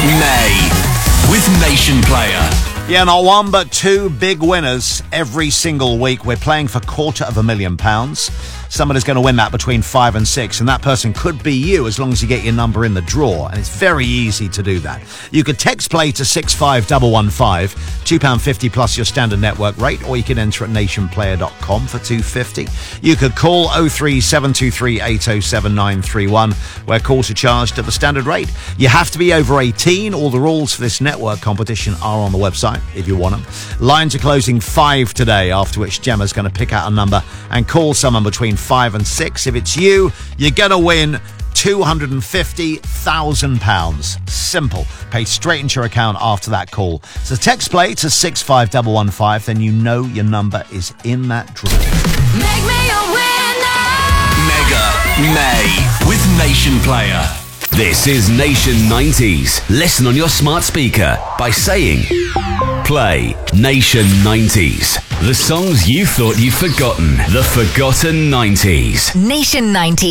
May with Nation Player. Yeah, not one but two big winners every single week. We're playing for £250,000. Somebody's going to win that between 5 and 6, and that person could be you as long as you get your number in the draw, and it's very easy to do that. You could text play to 65115, £2.50 plus your standard network rate, or you can enter at nationplayer.com for £2.50. You could call 03723 807 931, where calls are charged at the standard rate. You have to be over 18. All the rules for this network competition are on the website if you want them. Lines are closing 5 today, after which Gemma's going to pick out a number and call someone between 5 and 6. If it's you, you're going to win £250,000. Simple. Paid straight into your account after that call. So text play to 65115, then you know your number is in that draw. Make me a winner. Mega May with Nation Player. This is Nation 90s. Listen on your smart speaker by saying, play Nation 90s. The songs you thought you'd forgotten. The forgotten 90s. Nation 90.